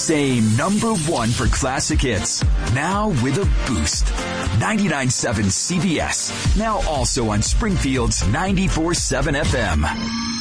same number one for classic hits. Now with a boost. 99.7 CBS. Now also on Springfield's 94.7 FM.